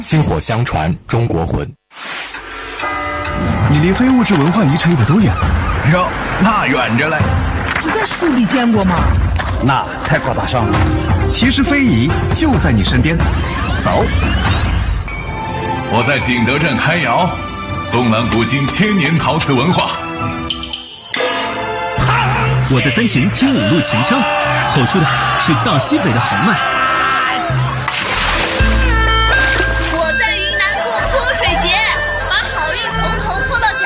薪火相传，中国魂。 你离非物质文化遗产有多远？ 哟，那远着嘞。 只在书里见过吗？ 那太高大上了。 其实非遗就在你身边。走。 我在景德镇开窑，纵览古今千年陶瓷文化。 我在三秦听五路秦腔，吼出的是大西北的豪迈。 我在云南过泼水节，把好运从头泼到脚。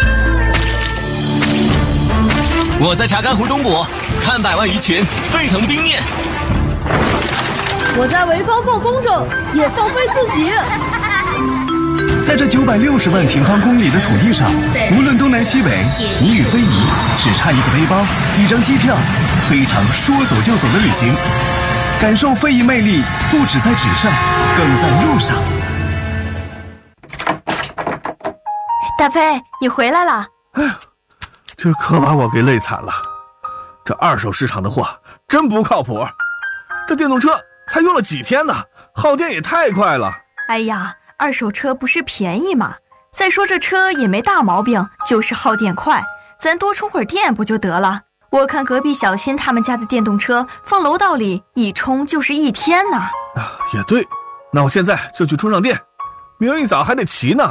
我在查干湖东部看百万鱼群沸腾冰面。 我在潍坊放风筝，也放飞自己。 在这960万平方公里的土地上，无论东南西北，你与非遗只差一个背包、一张机票，非常说走就走的旅行。感受非遗魅力，不只在纸上，更在路上。 大飞，你回来了。 哎呀，这可把我给累惨了。这二手市场的货真不靠谱。这电动车才用了几天呢，耗电也太快了。 哎呀，二手车不是便宜吗？再说这车也没大毛病，就是耗电快，咱多充会儿电不就得了？我看隔壁小新他们家的电动车放楼道里一充就是1天呢。 啊，也对，那我现在就去充上电，明儿一早还得骑呢。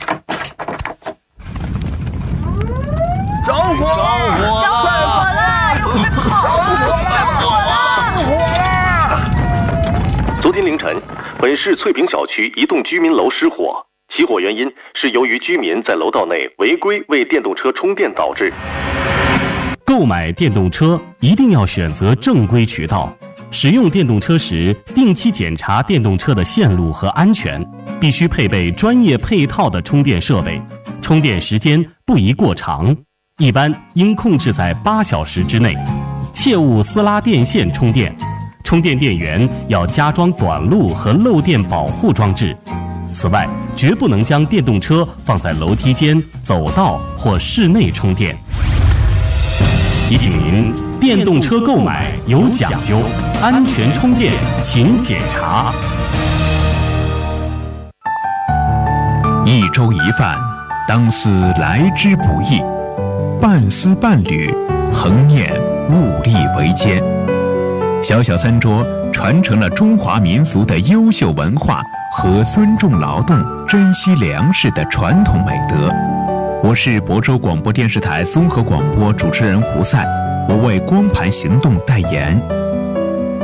着火了！ 着火了！有人跑啊！着火了！ 昨天凌晨，本市翠屏小区一栋居民楼失火，起火原因是由于居民在楼道内违规为电动车充电导致。 购买电动车一定要选择正规渠道，使用电动车时定期检查电动车的线路和安全，必须配备专业配套的充电设备，充电时间不宜过长，一般应控制在8小时之内，切勿私拉电线充电。充电电源要加装短路和漏电保护装置。此外，绝不能将电动车放在楼梯间、走道或室内充电。提醒您，电动车购买有讲究，安全充电请检查。 一粥一饭，当思来之不易；半丝半缕，恒念物力维艰。小小餐桌传承了中华民族的优秀文化和尊重劳动、珍惜粮食的传统美德。我是亳州广播电视台综合广播主持人胡赛，我为光盘行动代言。